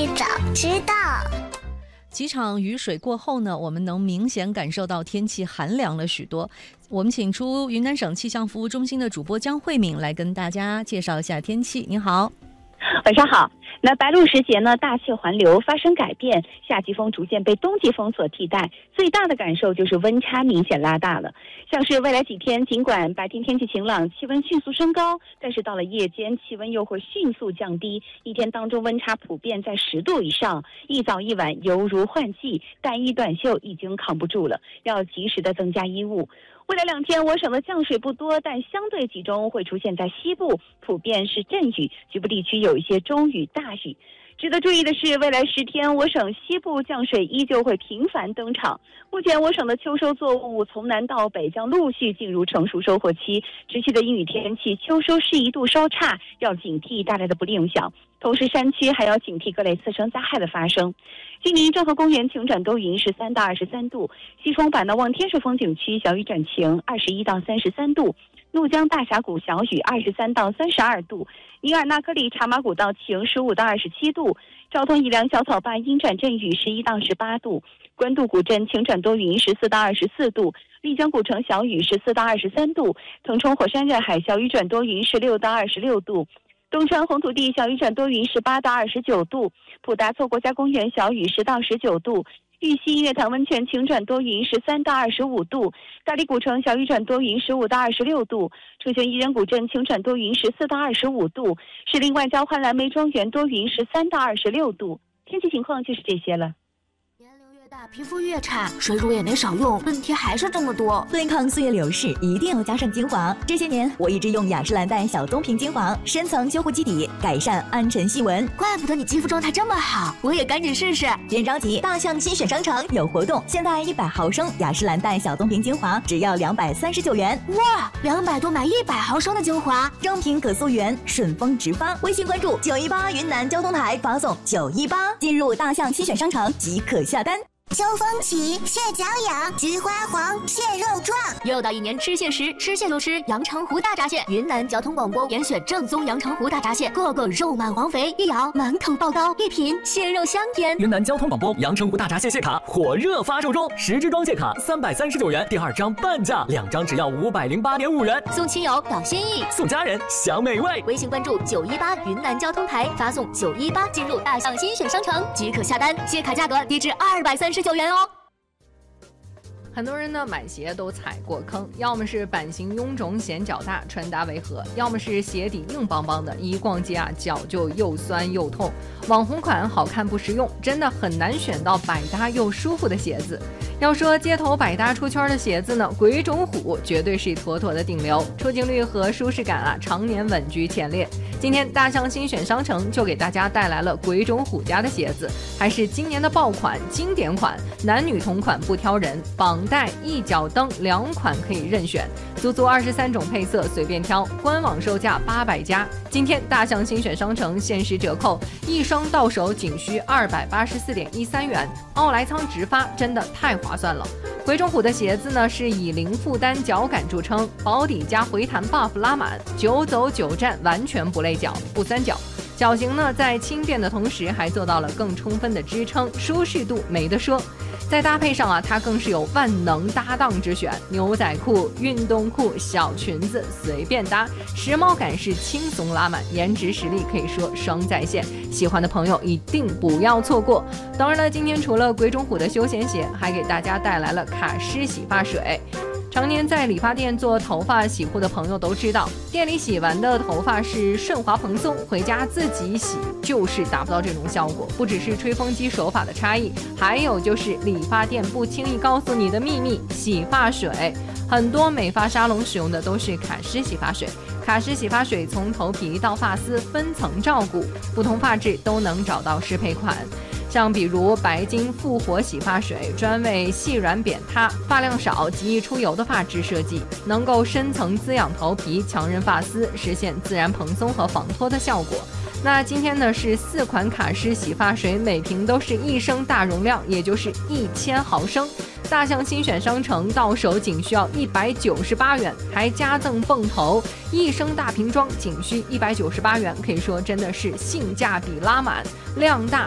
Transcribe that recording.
早知道。 几场雨水过后呢，我们能明显感受到天气寒凉了许多。我们请出云南省气象服务中心的主播江慧敏来跟大家介绍一下天气。您好。 晚上好。那白露时节呢，大气环流发生改变，夏季风逐渐被冬季风所替代，最大的感受就是温差明显拉大了。像是未来几天，尽管白天天气晴朗，气温迅速升高，但是到了夜间，气温又会迅速降低，一天当中温差普遍在10度以上，一早一晚犹如换季，单衣短袖已经扛不住了，要及时的增加衣物。未来2天，我省的降水不多，但相对集中，会出现在西部，普遍是阵雨，局部地区有一些中雨、大雨。值得注意的是，未来10天，我省西部降水依旧会频繁登场。目前，我省的秋收作物从南到北将陆续进入成熟收获期，持续的阴雨天气，秋收适宜度稍差，要警惕带来的不利影响。同时，山区还要警惕各类次生灾害的发生。今年郑和公园晴转多云13到23度，西双版纳望天水风景区小雨转晴21到33度，怒江大峡谷小雨23到32度，尼尔纳克里茶马古道晴15到27度，昭通以良小草坝阴转阵雨11到18度，官渡古镇晴转多云14到24度，丽江古城小雨14到23度，腾冲火山热海小雨转多云16到26度，东川红土地小雨转多云18到29度，普达措国家公园小雨10到19度，玉溪音乐潭温泉晴转多云13到25度，大理古城小雨转多云15到26度，楚雄宜人古镇晴转多云14到25度，士林外郊焕蓝梅庄园多云13到26度。天气情况就是这些了。 大皮肤越差，水乳也没少用，问题还是这么多。 对抗岁月流逝，一定要加上精华。这些年，我一直用雅诗兰黛小棕瓶精华，深层修护基底，改善暗沉细纹。 怪不得你肌肤状态这么好，我也赶紧试试。 别着急，大象新选商城有活动，现在100毫升雅诗兰黛小棕瓶精华只要239元。 哇，200多买100毫升的精华， 正品可溯源，顺丰直发。微信关注918云南交通台，发送918，进入大象新选商城即可下单。 秋风起，蟹脚痒，菊花黄，蟹肉壮。 又到1年吃蟹时，吃蟹就吃阳澄湖大闸蟹。云南交通广播严选正宗阳澄湖大闸蟹，个个肉满黄肥，一咬满口爆刀，一品蟹肉香甜。 云南交通广播阳澄湖大闸蟹蟹卡火热发售中，10支装蟹卡339元，第2张半价，2张只要508.5元。 送亲友表心意， 送家人享美味。 微信关注918云南交通台，发送918进入大象新选商城即可下单，蟹卡价格低至239元哦。 很多人呢买鞋都踩过坑，要么是版型臃肿显脚大，穿搭违和，要么是鞋底硬邦邦的，一逛街啊脚就又酸又痛。网红款好看不实用，真的很难选到百搭又舒服的鞋子。要说街头百搭出圈的鞋子呢，鬼冢虎绝对是妥妥的顶流，出镜率和舒适感啊常年稳居前列。今天大象新选商城就给大家带来了鬼冢虎家的鞋子，还是今年的爆款经典款，男女同款不挑人，绑带一脚蹬2款可以任选，足足23种配色随便挑，官网售价800加。今天大象新选商城限时折扣，一双到手仅需284.13元，奥莱仓直发，真的太划算了。鬼冢虎的鞋子呢是以零负担脚感著称，保底加回弹 buff 拉满，9走9站完全不累脚不酸脚。脚型呢在轻便的同时还做到了更充分的支撑，舒适度没得说。在搭配上啊，它更是有万能搭档之选，牛仔裤、运动裤、小裙子随便搭，时髦感是轻松拉满，颜值实力可以说双在线，喜欢的朋友一定不要错过。当然了，今天除了鬼冢虎的休闲鞋，还给大家带来了卡诗洗发水。常年在理发店做头发洗护的朋友都知道，店里洗完的头发是顺滑蓬松，回家自己洗就是达不到这种效果。不只是吹风机手法的差异，还有就是理发店不轻易告诉你的秘密——洗发水。很多美发沙龙使用的都是卡诗洗发水。卡诗洗发水从头皮到发丝分层照顾，不同发质都能找到适配款。像比如白金复活洗发水，专为细软扁塌、发量少、极易出油的发质设计，能够深层滋养头皮，强韧发丝，实现自然蓬松和防脱的效果。那今天呢是4款卡诗洗发水，每瓶都是1升大容量，也就是1000毫升。大象新选商城到手仅需要198元，还加赠泵头，1升大瓶装仅需198元，可以说真的是性价比拉满，量大